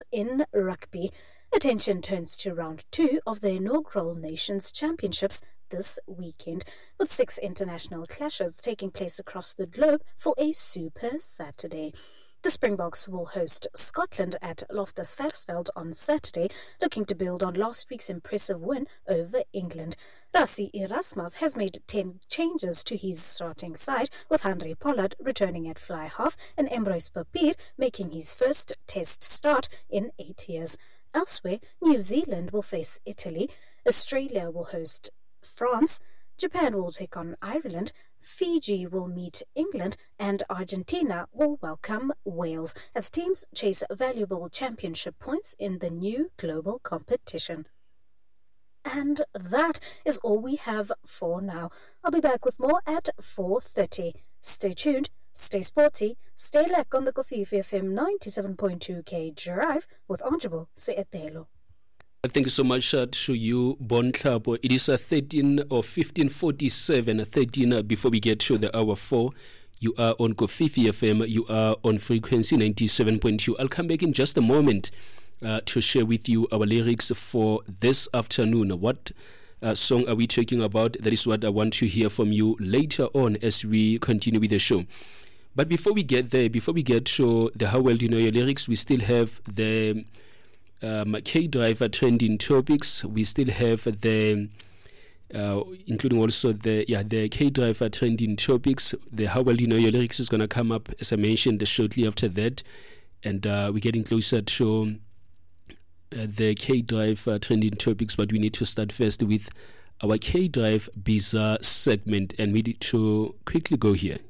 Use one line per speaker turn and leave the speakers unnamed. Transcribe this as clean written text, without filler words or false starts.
in rugby. Attention turns to round 2 of the inaugural Nations Championships this weekend, with 6 international clashes taking place across the globe for a Super Saturday. The Springboks will host Scotland at Loftus Versfeld on Saturday, looking to build on last week's impressive win over England. Rassie Erasmus has made 10 changes to his starting side, with Henry Pollard returning at fly half and Emrys Papier making his first test start in 8 years. Elsewhere, New Zealand will face Italy, Australia will host France, Japan will take on Ireland, Fiji will meet England, and Argentina will welcome Wales as teams chase valuable championship points in the new global competition. And that is all we have for now. I'll be back with more at 4:30. Stay tuned, stay sporty, stay lack on the Kofifi FM 97.2 K Drive with Anjabo Seetelo.
Thank you so much to you, Bon Club. It is 13 or 15:47, 13 before we get to the hour 4. You are on Kofifi FM, you are on frequency 97.2. I'll come back in just a moment to share with you our lyrics for this afternoon. What song are we talking about? That is what I want to hear from you later on as we continue with the show. But before we get there, before we get to the How Well Do You Know Your Lyrics, we still have the K-Driver trending topics. We still have the including also the K-Driver trending topics. The How Well Do You Know Your Lyrics is going to come up, as I mentioned, shortly after that. And we're getting closer to the K-Drive trending topics, but we need to start first with our K-Drive Bizarre segment, and we need to quickly go here.